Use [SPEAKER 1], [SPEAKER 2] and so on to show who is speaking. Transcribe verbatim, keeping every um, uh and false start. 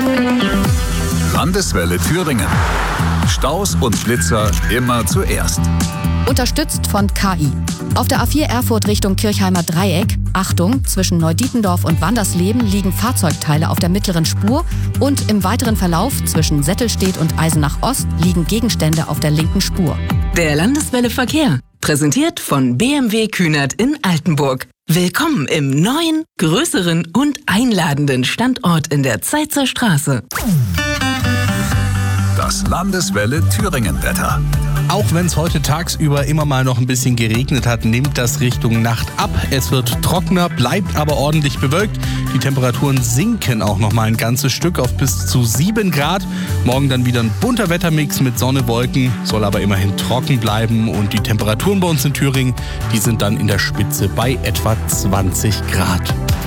[SPEAKER 1] Landeswelle Thüringen. Staus und Blitzer immer zuerst.
[SPEAKER 2] Unterstützt von K I. Auf der A vier Erfurt Richtung Kirchheimer Dreieck, Achtung, zwischen Neudietendorf und Wandersleben liegen Fahrzeugteile auf der mittleren Spur und im weiteren Verlauf zwischen Settelstedt und Eisenach Ost liegen Gegenstände auf der linken Spur.
[SPEAKER 3] Der Landeswelle Verkehr, präsentiert von B M W Kühnert in Altenburg. Willkommen im neuen, größeren und einladenden Standort in der Zeitzer Straße.
[SPEAKER 1] Das Landeswelle Thüringen-Wetter.
[SPEAKER 4] Auch wenn es heute tagsüber immer mal noch ein bisschen geregnet hat, nimmt das Richtung Nacht ab. Es wird trockener, bleibt aber ordentlich bewölkt. Die Temperaturen sinken auch noch mal ein ganzes Stück auf bis zu sieben Grad. Morgen dann wieder ein bunter Wettermix mit Sonne, Wolken, soll aber immerhin trocken bleiben. Und die Temperaturen bei uns in Thüringen, die sind dann in der Spitze bei etwa zwanzig Grad.